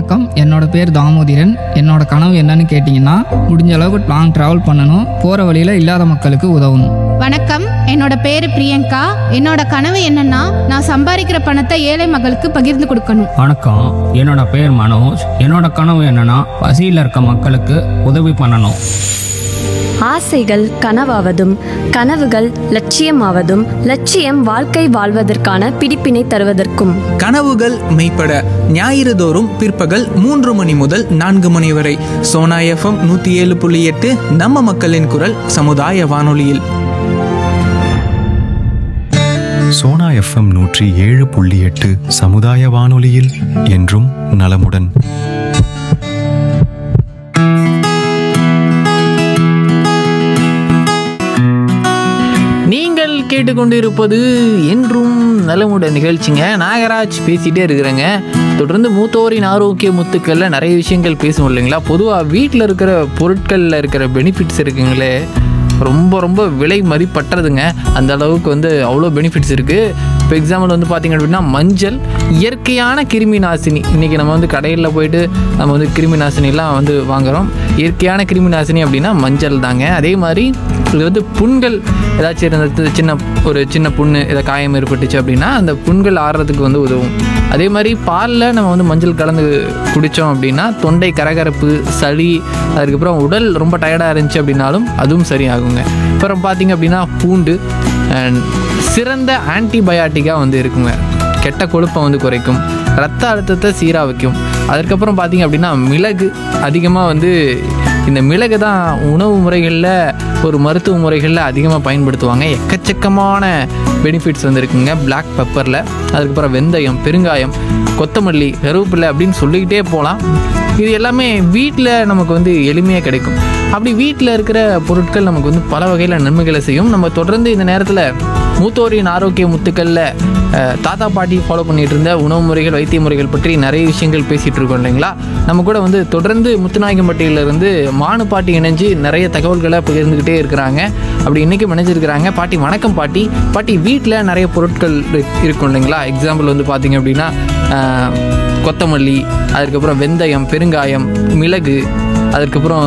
வணக்கம், என்னோட பேர் தாமோதிரன். என்னோட கனவு என்னன்னு கேட்டிங்கன்னா, முடிஞ்ச அளவுக்கு லாங் ட்ராவல் பண்ணணும், போகிற வழியில் இல்லாத மக்களுக்கு உதவணும். வணக்கம், என்னோட பேரு பிரியங்கா. என்னோட கனவு என்னன்னா, நான் சம்பாதிக்கிற பணத்தை ஏழை மக்களுக்கு பகிர்ந்து கொடுக்கணும். வணக்கம், என்னோட பேர் மனோஜ். என்னோட கனவு என்னன்னா, பசியில் இருக்க மக்களுக்கு உதவி பண்ணணும். ஆசைகள் கனவாவதும் கனவுகள் லட்சியமாவதும் லட்சியம் வாழ்க்கை வாழ்வதற்கான பிடிப்பினை தருவதற்கும். கனவுகள் மெய்ப்பட ஞாயிறு தோறும் பிற்பகல் 3 மணி முதல் 4 மணி வரை சோனா எஃப்எம் 107.8 நம்ம மக்களின் குரல் சமுதாய வானொலியில். சோனா எஃப்எம் 107.8 சமுதாய வானொலியில் என்றும் நலமுடன். நீங்கள் கேட்டுக்கொண்டிருப்பது என்றும் நலமுடன் நிகழ்ச்சிங்க. நாகராஜ் பேசிகிட்டே இருக்கிறேங்க. தொடர்ந்து மூத்தோரின் ஆரோக்கிய முத்துக்களில் நிறைய விஷயங்கள் பேசுவோம் இல்லைங்களா. பொதுவாக வீட்டில் இருக்கிற பொருட்களில் இருக்கிற பெனிஃபிட்ஸ் இருக்குங்களே, ரொம்ப ரொம்ப விலை மதிப்பற்றதுங்க. அந்த அளவுக்கு அவ்வளோ பெனிஃபிட்ஸ் இருக்குது. இப்போ எக்ஸாம்பிள் பார்த்திங்க அப்படின்னா, மஞ்சள் இயற்கையான கிருமி நாசினி. இன்றைக்கி நம்ம கடையில் போயிட்டு நம்ம கிருமி நாசினிலாம் வாங்குகிறோம். இயற்கையான கிருமி நாசினி அப்படின்னா மஞ்சள் தாங்க. அதே மாதிரி இது புண்கள் ஏதாச்சும் இருந்தது, ஒரு சின்ன புண்ணு, ஏதாவது காயம் ஏற்பட்டுச்சு அப்படின்னா அந்த புண்கள் ஆறுறதுக்கு உதவும். அதே மாதிரி பாலில் நம்ம மஞ்சள் கலந்து குடித்தோம் அப்படின்னா தொண்டை கரகரப்பு, சளி, அதுக்கப்புறம் உடல் ரொம்ப டயர்டாக இருந்துச்சு அப்படின்னாலும் அதுவும் சரியாகுங்க. அப்புறம் பார்த்திங்க அப்படின்னா பூண்டு சிறந்த ஆன்டிபயாட்டிக்காக இருக்குங்க. கெட்ட கொழுப்பை குறைக்கும், ரத்த அழுத்தத்தை சீராக வைக்கும். அதுக்கப்புறம் பார்த்திங்க அப்படின்னா மிளகு அதிகமாக இந்த மிளகு தான் உணவு முறைகளில் ஒரு மருத்துவ முறைகளில் அதிகமாக பயன்படுத்துவாங்க. எக்கச்சக்கமான பெனிஃபிட்ஸ் இருக்குங்க பிளாக் பெப்பரில். அதுக்கப்புறம் வெந்தயம், பெருங்காயம், கொத்தமல்லி, கருவேப்பிலை அப்படின்னு சொல்லிக்கிட்டே போகலாம். இது எல்லாமே வீட்டில் நமக்கு எளிமையாக கிடைக்கும். அப்படி வீட்டில் இருக்கிற பொருட்கள் நமக்கு பல வகையில் நன்மைகளை செய்யும். நம்ம தொடர்ந்து இந்த நேரத்தில் மூத்தோரின் ஆரோக்கிய முத்துக்களில் தாத்தா பாட்டி ஃபாலோ பண்ணிகிட்டு இருந்த உணவு முறைகள், வைத்திய முறைகள் பற்றி நிறைய விஷயங்கள் பேசிகிட்டு இருக்கோம் இல்லைங்களா. நம்ம கூட தொடர்ந்து முத்துநாயக்கம்பட்டியிலிருந்து மானு பாட்டி இணைஞ்சு நிறைய தகவல்களை பகிர்ந்துக்கிட்டே இருக்கிறாங்க. அப்படி இன்றைக்கும் இணைஞ்சிருக்கிறாங்க. பாட்டி வணக்கம். பாட்டி வீட்டில் நிறைய பொருட்கள் இருக்கும் இல்லைங்களா. எக்ஸாம்பிள் பார்த்திங்க அப்படின்னா கொத்தமல்லி, அதுக்கப்புறம் வெந்தயம், பெருங்காயம், மிளகு, அதுக்கப்புறம்